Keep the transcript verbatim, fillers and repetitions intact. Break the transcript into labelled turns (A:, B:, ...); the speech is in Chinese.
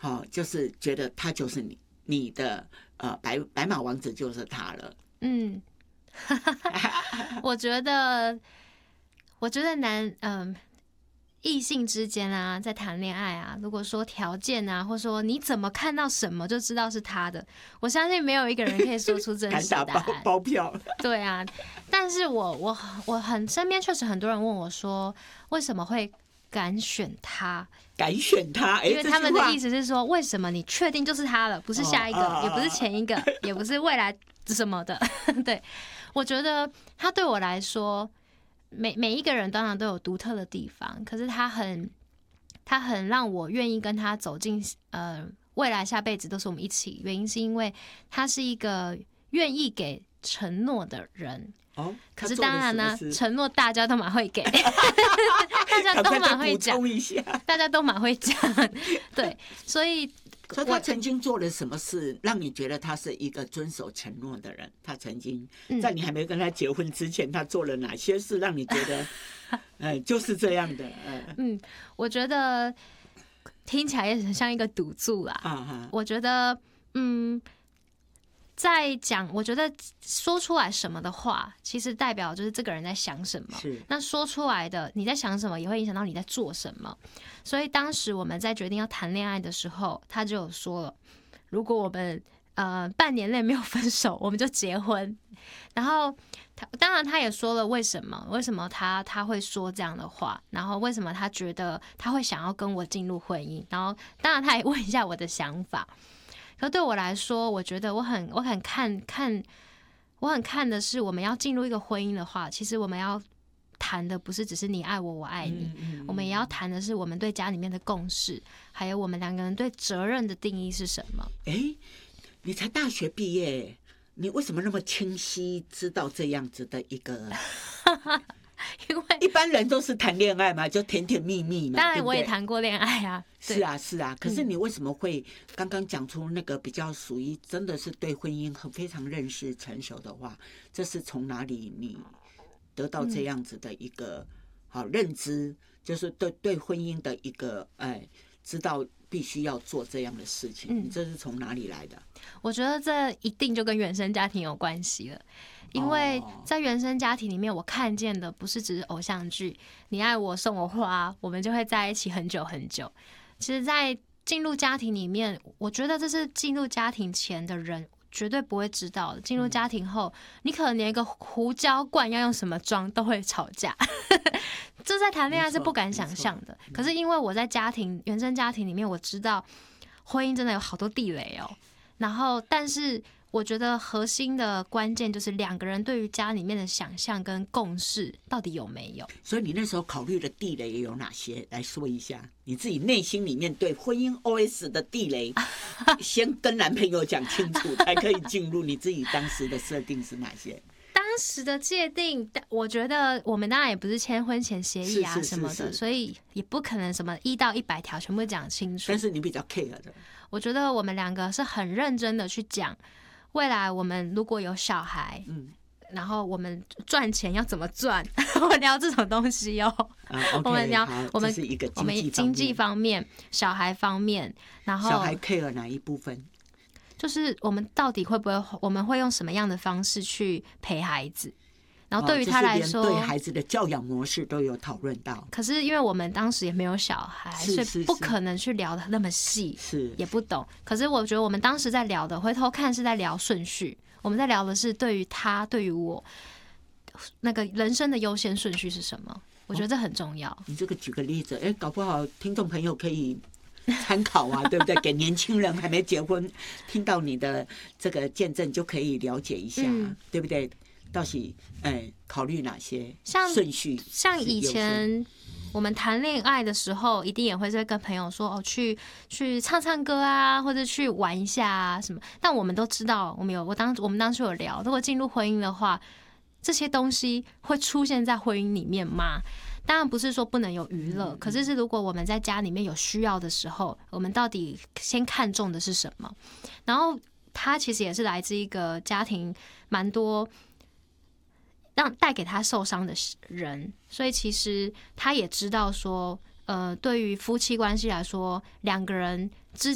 A: 好、哦，就是觉得他就是你你的呃白白马王子就是他了。
B: 嗯，我觉得，我觉得男嗯。异性之间啊，在谈恋爱啊，如果说条件啊，或者说你怎么看到什么就知道是他的，我相信没有一个人可以说出真实答案。
A: 敢打包包票。
B: 对啊，但是我我我很身边确实很多人问我说，为什么会敢选他？
A: 敢选他，
B: 因为他们的意思是说，为什么你确定就是他了，不是下一个，哦、也不是前一个，也不是未来什么的。对，我觉得他对我来说。每每一个人当然都有独特的地方，可是他很他很让我愿意跟他走进呃未来下辈子都是我们一起，原因是因为他是一个愿意给承诺的人。
A: 哦，
B: 可是当然呢，承诺大家都蛮会给，大家都蛮会讲，大家都蛮会讲，对，所以。
A: 所以他曾经做了什么事，让你觉得他是一个遵守承诺的人？他曾经在你还没跟他结婚之前，他做了哪些事，让你觉得，呃，就是这样的？呃、
B: 嗯，我觉得听起来也很像一个赌注啦。啊、我觉得，嗯。在讲，我觉得说出来什么的话，其实代表就是这个人在想什么。那说出来的你在想什么，也会影响到你在做什么。所以当时我们在决定要谈恋爱的时候，他就有说了，如果我们呃半年内没有分手，我们就结婚。然后他当然他也说了为什么，为什么他他会说这样的话，然后为什么他觉得他会想要跟我进入婚姻，然后当然他也问一下我的想法。可对我来说，我觉得我很我很看看，我很看的是，我们要进入一个婚姻的话，其实我们要谈的不是只是你爱我，我爱你，嗯嗯、我们也要谈的是我们对家里面的共识，还有我们两个人对责任的定义是什么。
A: 哎，你才大学毕业，你为什么那么清晰知道这样子的一个？
B: 因为
A: 一般人都是谈恋爱嘛，就甜甜蜜蜜嘛。
B: 当然我也谈过恋爱啊。
A: 是啊是啊，可是你为什么会刚刚讲出那个比较属于真的是对婚姻很非常认识成熟的话？这是从哪里你得到这样子的一个好认知？就是对对婚姻的一个哎，知道必须要做这样的事情，你这是从哪里来的？
B: 我觉得这一定就跟原生家庭有关系了。因为在原生家庭里面，我看见的不是只是偶像剧，你爱我送我花，我们就会在一起很久很久。其实，在进入家庭里面，我觉得这是进入家庭前的人绝对不会知道的。进入家庭后，你可能连一个胡椒罐要用什么装都会吵架，这在谈恋爱是不敢想象的。可是因为我在家庭原生家庭里面，我知道婚姻真的有好多地雷哦。然后，但是我觉得核心的关键就是两个人对于家里面的想象跟共识到底有没有。
A: 所以你那时候考虑的地雷有哪些？来说一下你自己内心里面对婚姻 O S 的地雷，先跟男朋友讲清楚，才可以进入。你自己当时的设定是哪些？
B: 当时的界定，我觉得我们当然也不是签婚前协议啊什么的，是是是是，所以也不可能什么一到一百条全部讲清楚。
A: 但是你比较 care 的，
B: 我觉得我们两个是很认真的去讲，未来我们如果有小孩，嗯，然后我们赚钱要怎么赚，我们聊这种东西哦。
A: 啊 okay,
B: 我们聊我们
A: 我们
B: 经济方面、小孩方面，然后
A: 小孩 care 哪一部分？
B: 就是我们到底会不会，我们会用什么样的方式去陪孩子？然后对于他来说，
A: 哦就是、对孩子的教养模式都有讨论到。
B: 可是因为我们当时也没有小孩，
A: 是是是，
B: 所以不可能去聊的那么细，
A: 是
B: 也不懂。可是我觉得我们当时在聊的，回头看是在聊顺序。我们在聊的是对于他、对于我那个人生的优先顺序是什么？我觉得这很重要。哦、
A: 你这个举个例子，哎，搞不好听众朋友可以参考啊，对不对？给年轻人还没结婚，听到你的这个见证就可以了解一下，嗯、对不对？到底哎，考虑哪些顺序？
B: 像以前我们谈恋爱的时候，一定也会跟朋友说哦，去去唱唱歌啊，或者去玩一下啊什么。但我们都知道，我们有我当我们当初有聊，如果进入婚姻的话，这些东西会出现在婚姻里面吗？当然不是说不能有娱乐，可是是如果我们在家里面有需要的时候，我们到底先看重的是什么？然后他其实也是来自一个家庭蛮多让带给他受伤的人，所以其实他也知道说，呃，对于夫妻关系来说，两个人之